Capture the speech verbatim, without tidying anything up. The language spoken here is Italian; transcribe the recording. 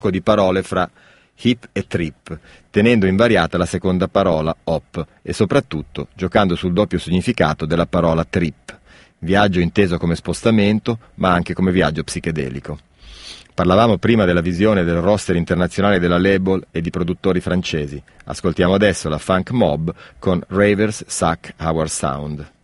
di parole fra hip e trip, tenendo invariata la seconda parola, hop, e soprattutto giocando sul doppio significato della parola trip, viaggio inteso come spostamento, ma anche come viaggio psichedelico. Parlavamo prima della visione del roster internazionale della label e di produttori francesi. Ascoltiamo adesso la Funk Mob con Ravers Suck Our Sound.